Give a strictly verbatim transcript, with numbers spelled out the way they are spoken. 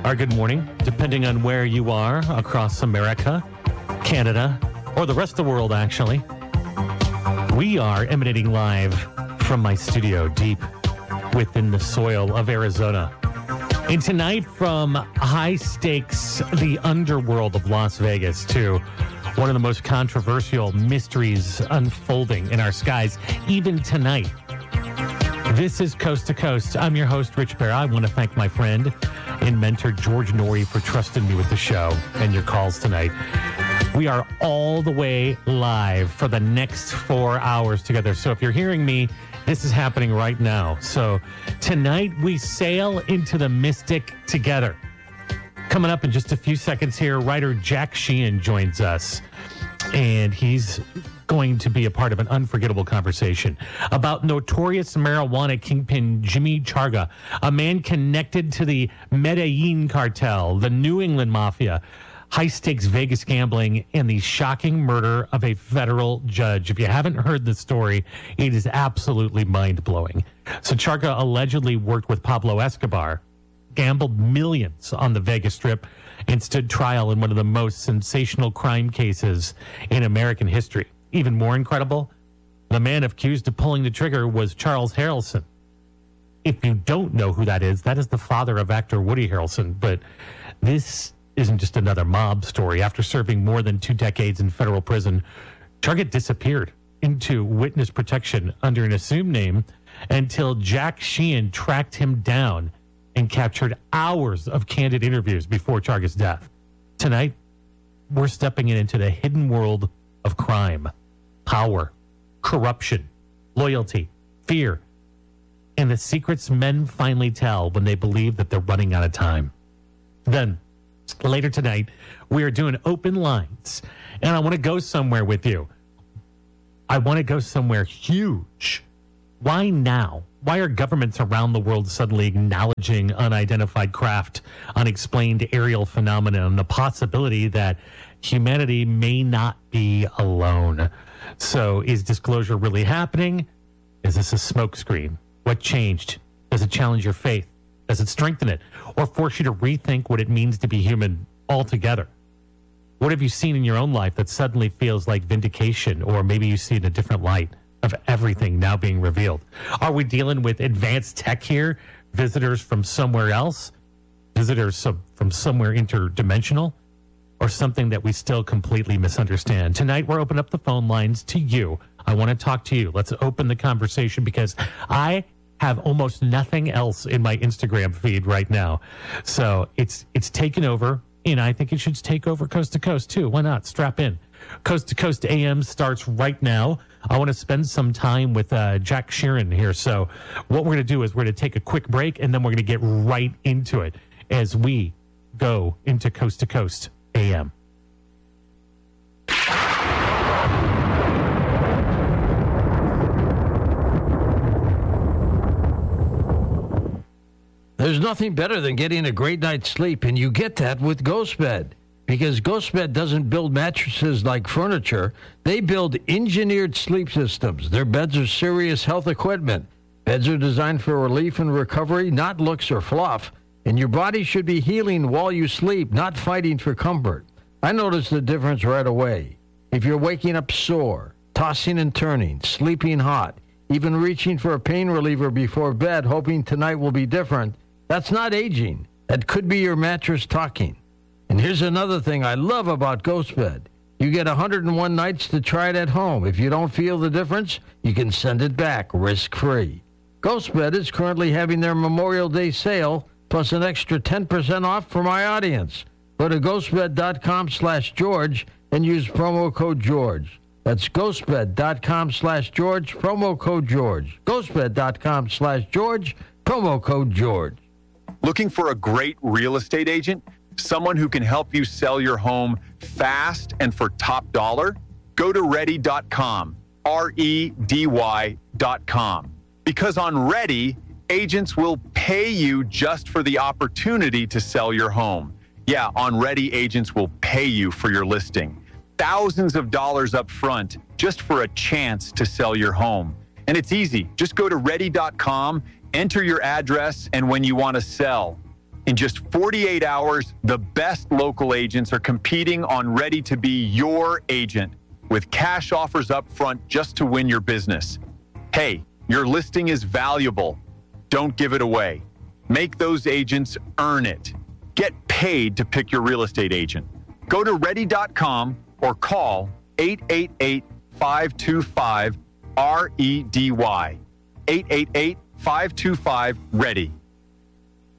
or good morning, depending on where you are across America, Canada, or the rest of the world, actually. We are emanating live from my studio deep within the soil of Arizona. And tonight, from high stakes, the underworld of Las Vegas, to one of the most controversial mysteries unfolding in our skies, even tonight. This is Coast to Coast. I'm your host, Rich Bear. I want to thank my friend and mentor, George Noory, for trusting me with the show and your calls tonight. We are all the way live for the next four hours together. So if you're hearing me, this is happening right now. So tonight we sail into the mystic together. Coming up in just a few seconds here, writer Jack Sheehan joins us. And he's going to be a part of an unforgettable conversation about notorious marijuana kingpin Jimmy Charga, a man connected to the Medellin cartel, the New England mafia, high-stakes Vegas gambling, and the shocking murder of a federal judge. If you haven't heard the story, it is absolutely mind-blowing. So Charga allegedly worked with Pablo Escobar, gambled millions on the Vegas Strip, and stood trial in one of the most sensational crime cases in American history. Even more incredible, the man accused of pulling the trigger was Charles Harrelson. If you don't know who that is, that is the father of actor Woody Harrelson. But this isn't just another mob story. After serving more than two decades in federal prison, Charga disappeared into witness protection under an assumed name until Jack Sheehan tracked him down and captured hours of candid interviews before Charga's death. Tonight, we're stepping into the hidden world of crime, power, corruption, loyalty, fear, and the secrets men finally tell when they believe that they're running out of time. Then, later tonight, we are doing open lines, and I want to go somewhere with you. I want to go somewhere huge. Why now? Why are governments around the world suddenly acknowledging unidentified craft, unexplained aerial phenomena, and the possibility that humanity may not be alone? So is disclosure really happening? Is this a smokescreen? What changed? Does it challenge your faith? Does it strengthen it? Or force you to rethink what it means to be human altogether? What have you seen in your own life that suddenly feels like vindication, or maybe you see it in a different light of everything now being revealed? Are we dealing with advanced tech here? Visitors from somewhere else? Visitors from somewhere interdimensional? Or something that we still completely misunderstand? Tonight, we're opening up the phone lines to you. I want to talk to you. Let's open the conversation, because I have almost nothing else in my Instagram feed right now. So it's it's taken over, and I think it should take over Coast to Coast too. Why not? Strap in. Coast to Coast A M starts right now. I want to spend some time with uh, Jack Sheehan here. So what we're going to do is we're going to take a quick break, and then we're going to get right into it as we go into Coast to Coast A M. There's nothing better than getting a great night's sleep, and you get that with GhostBed. Because GhostBed doesn't build mattresses like furniture. They build engineered sleep systems. Their beds are serious health equipment. Beds are designed for relief and recovery, not looks or fluff. And your body should be healing while you sleep, not fighting for comfort. I noticed the difference right away. If you're waking up sore, tossing and turning, sleeping hot, even reaching for a pain reliever before bed, hoping tonight will be different, that's not aging. That could be your mattress talking. And here's another thing I love about GhostBed. You get one hundred one nights to try it at home. If you don't feel the difference, you can send it back risk-free. GhostBed is currently having their Memorial Day sale, plus an extra ten percent off for my audience. Go to ghostbed.com slash George and use promo code George. That's ghostbed.com slash George, promo code George. ghostbed.com slash George, promo code George. Looking for a great real estate agent? Someone who can help you sell your home fast and for top dollar? Go to ready dot com, R E D Y dot com. Because on Ready, agents will pay you just for the opportunity to sell your home. Yeah, on Ready, agents will pay you for your listing. Thousands of dollars up front just for a chance to sell your home. And it's easy. Just go to ready dot com, enter your address, and when you want to sell. In just forty-eight hours, the best local agents are competing on Ready to be your agent with cash offers up front just to win your business. Hey, your listing is valuable. Don't give it away. Make those agents earn it. Get paid to pick your real estate agent. Go to ready dot com or call eight eight eight, five two five, R E D Y. eight eight eight, five two five, READY.